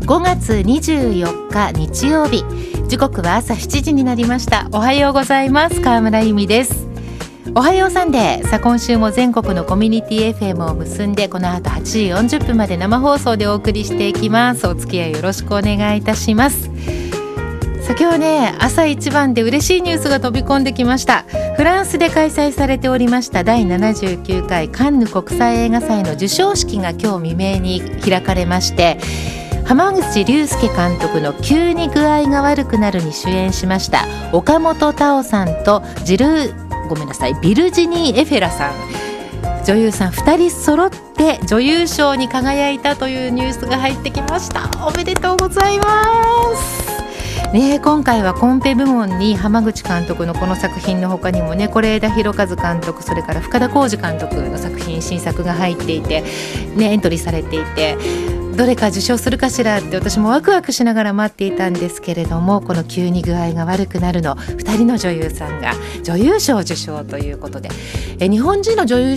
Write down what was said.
5月24日日曜日、時刻は朝7時になりました。おはようございます。川村由美です。おはようサンデー。さあ今週も全国のコミュニティ FM を結んで、この後8時40分まで生放送でお送りしていきます。お付き合いよろしくお願いいたします。さあ今日ね、朝一番で嬉しいニュースが飛び込んできました。フランスで開催されておりました第79回カンヌ国際映画祭の授賞式が今日未明に開かれまして、濱口竜介監督の急に具合が悪くなるに主演しました岡本太郎さんとビルジニー・エフェラさん、女優さん2人揃って女優賞に輝いたというニュースが入ってきました。おめでとうございますね。今回はコンペ部門に濱口監督のこの作品の他にもね、是枝裕和監督、それから深田浩二監督の作品、新作が入っていて、エントリーされていて、どれか受賞するかしらって私もワクワクしながら待っていたんですけれども、この急に具合が悪くなるの2人の女優さんが女優賞受賞ということで、日本人の女優